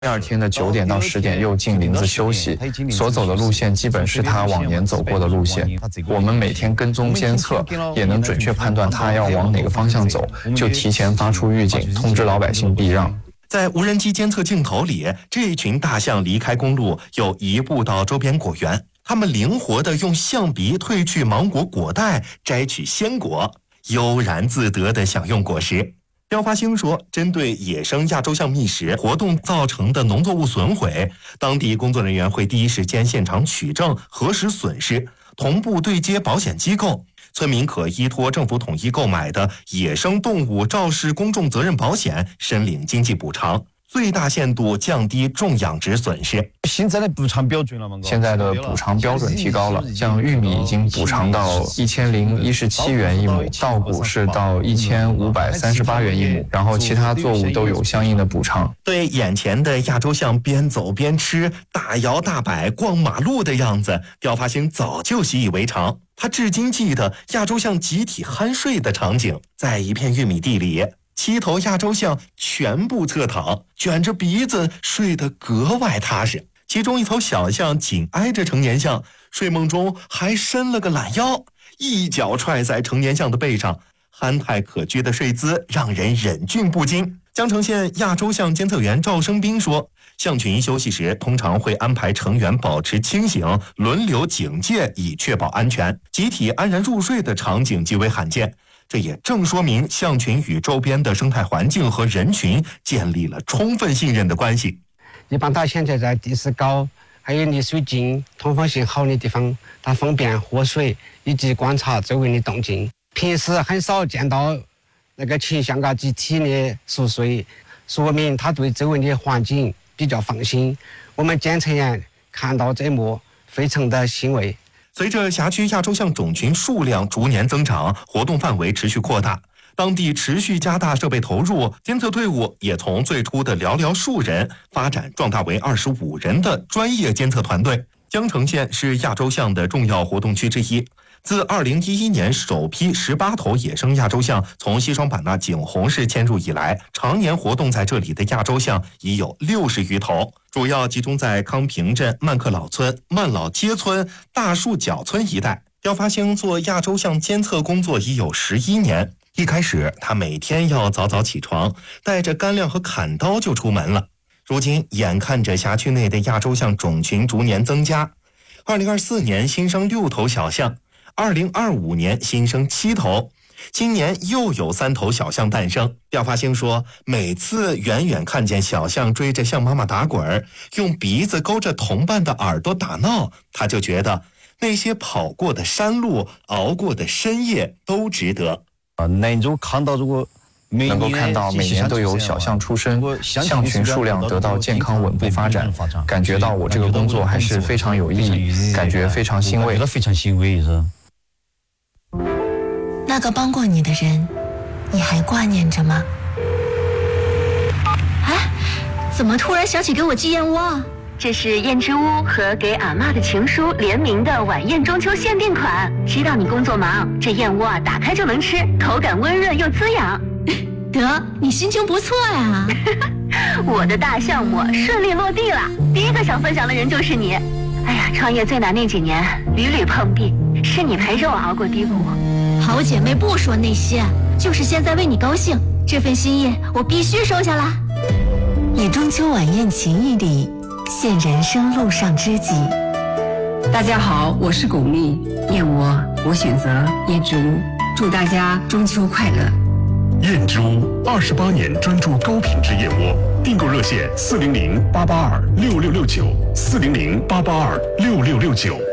第二天的9点到10点又进林子休息，所走的路线基本是他往年走过的路线。我们每天跟踪监测，也能准确判断他要往哪个方向走，就提前发出预警，通知老百姓避让。 在无人机监测镜头里，这群大象离开公路，又移步到周边果园。它们灵活地用象鼻褪去芒果果带，摘取鲜果，悠然自得地享用果实。刁发兴说，针对野生亚洲象觅食活动造成的农作物损毁，当地工作人员会第一时间现场取证，核实损失，同步对接保险机构。村民可依托政府统一购买的野生动物肇事公众责任保险申领经济补偿，最大限度降低种养殖损失。 现在的补偿标准了吗？ 现在的补偿标准提高了，像玉米已经补偿到1017元一亩，稻谷是到1538元一亩，然后其他作物都有相应的补偿。 对眼前的亚洲象边走边吃、大摇大摆逛马路的样子，刁发兴早就习以为常。他至今记得亚洲象集体酣睡的场景，在一片玉米地里，7头亚洲象全部侧躺，卷着鼻子睡得格外踏实。其中一头小象紧挨着成年象，睡梦中还伸了个懒腰，一脚踹在成年象的背上，憨态可掬的睡姿让人忍俊不禁。江城县亚洲象监测员赵生斌说，象群休息时通常会安排成员保持清醒，轮流警戒，以确保安全。集体安然入睡的场景极为罕见，这也正说明象群与周边的生态环境和人群建立了充分信任的关系。 一般它现在在地势高，还有离水近、通风性好的地方，它方便喝水以及观察周围的动静。平时很少见到那个群象集体的熟睡，说明它对周围的环境比较放心。我们监测员看到这幕，非常的欣慰。 随着辖区亚洲象种群数量逐年增长，活动范围持续扩大，当地持续加大设备投入，监测队伍也从最初的寥寥数人发展壮大为25人的专业监测团队。江城县是亚洲象的重要活动区之一。自2011年首批18头野生亚洲象从西双版纳景洪市迁入以来，常年活动在这里的亚洲象已有60余头，主要集中在康平镇、曼克老村、曼老街村、大树角村一带。刁发兴做亚洲象监测工作已有11年，一开始他每天要早早起床，带着干粮和砍刀就出门了。如今眼看着辖区内的亚洲象种群逐年增加，2024年新生6头小象，2025年新生7头，今年又有3头小象诞生。刁发兴说，每次远远看见小象追着象妈妈打滚，用鼻子勾着同伴的耳朵打闹，他就觉得那些跑过的山路、熬过的深夜都值得。 能够看到每年都有小象出生，象群数量得到健康稳步发展，感觉到我这个工作还是非常有意义，感觉非常欣慰。 那个帮过你的人，你还挂念着吗？哎，怎么突然想起给我寄燕窝啊？ 这是燕之屋和给俺妈的情书联名的晚宴中秋限定款。知道你工作忙，这燕窝打开就能吃，口感温润又滋养。 得，你心情不错呀。 我的大项目顺利落地了，第一个想分享的人就是你。哎呀，创业最难那几年屡屡碰壁，是你陪着我熬过低谷。 好姐妹不说那些，就是现在为你高兴，这份心意我必须收下来。 以中秋晚宴情谊里现人生路上知己。 大家好，我是巩俐，燕窝我选择燕之屋，祝大家中秋快乐。 燕之屋28年专注高品质燕窝，订购热线400-882-6669，400-882-6669。